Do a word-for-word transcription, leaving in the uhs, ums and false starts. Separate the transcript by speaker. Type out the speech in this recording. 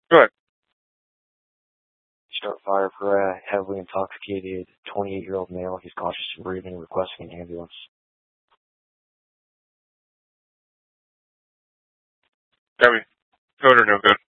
Speaker 1: Go ahead.
Speaker 2: Start fire for a heavily intoxicated twenty-eight-year-old male. He's cautious in breathing, requesting an ambulance.
Speaker 1: Copy. Code or no good?